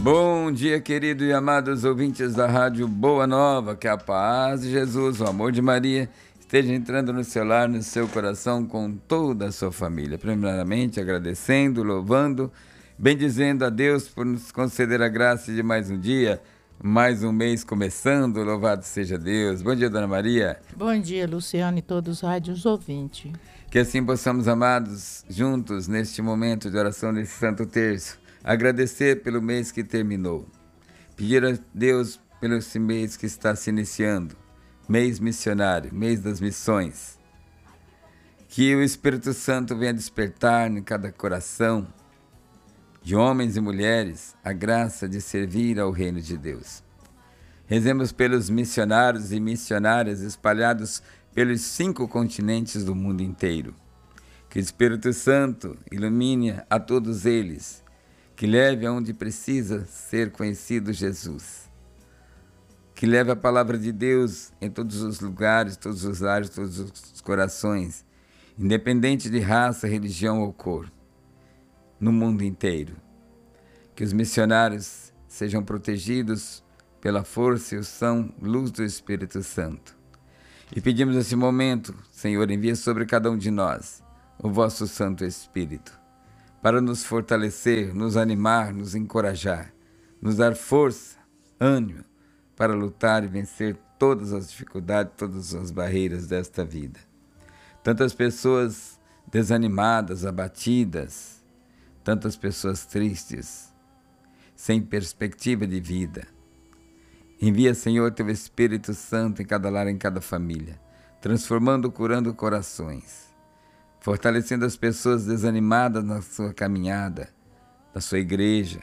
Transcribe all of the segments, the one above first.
Bom dia, querido e amados ouvintes da Rádio Boa Nova, que a paz de Jesus, o amor de Maria, esteja entrando no seu lar, no seu coração, com toda a sua família. Primeiramente, agradecendo, louvando, bendizendo a Deus por nos conceder a graça de mais um dia, mais um mês começando, louvado seja Deus. Bom dia, Dona Maria. Bom dia, Luciano e todos os rádios ouvintes. Que assim possamos, amados, juntos, neste momento de oração, nesse Santo Terço, agradecer pelo mês que terminou. Pedir a Deus pelo esse mês que está se iniciando, mês missionário, mês das missões. Que o Espírito Santo venha despertar em cada coração de homens e mulheres a graça de servir ao reino de Deus. Rezemos pelos missionários e missionárias espalhados pelos 5 continentes do mundo inteiro. Que o Espírito Santo ilumine a todos eles, que leve aonde precisa ser conhecido Jesus. Que leve a palavra de Deus em todos os lugares, todos os lares, todos os corações, independente de raça, religião ou cor, no mundo inteiro. Que os missionários sejam protegidos pela força e unção, luz do Espírito Santo. E pedimos nesse momento, Senhor, envia sobre cada um de nós o vosso Santo Espírito, para nos fortalecer, nos animar, nos encorajar, nos dar força, ânimo, para lutar e vencer todas as dificuldades, todas as barreiras desta vida. Tantas pessoas desanimadas, abatidas, tantas pessoas tristes, sem perspectiva de vida. Envia, Senhor, Teu Espírito Santo em cada lar, em cada família, transformando, curando corações, fortalecendo as pessoas desanimadas na sua caminhada, na sua igreja.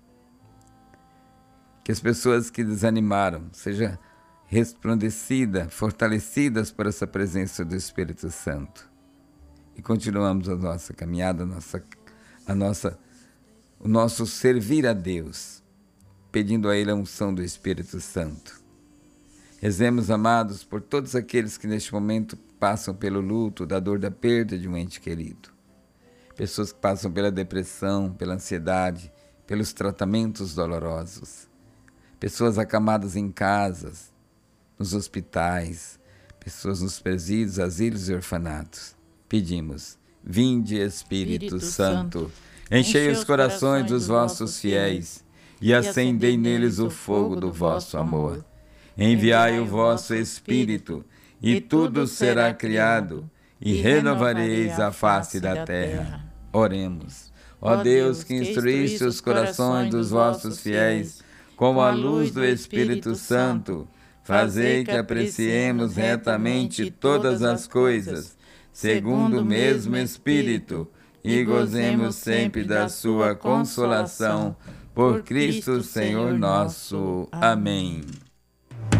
Que as pessoas que desanimaram sejam resplandecidas, fortalecidas por essa presença do Espírito Santo. E continuamos a nossa caminhada, o nosso servir a Deus, pedindo a Ele a unção do Espírito Santo. Rezemos, amados, por todos aqueles que neste momento passam pelo luto, da dor da perda de um ente querido. Pessoas que passam pela depressão, pela ansiedade, pelos tratamentos dolorosos. Pessoas acamadas em casas, nos hospitais, pessoas nos presídios, asilos e orfanatos. Pedimos, vinde Espírito Santo, enchei os corações dos vossos fiéis e acendei neles o fogo do vosso amor. Enviai o vosso Espírito, e tudo será criado, e renovareis a face da terra. Oremos. Ó Deus, que instruíste os corações dos vossos fiéis com a luz do Espírito Santo, fazei que apreciemos retamente todas as coisas, segundo o mesmo Espírito, e gozemos sempre da sua consolação, por Cristo Senhor nosso. Amém.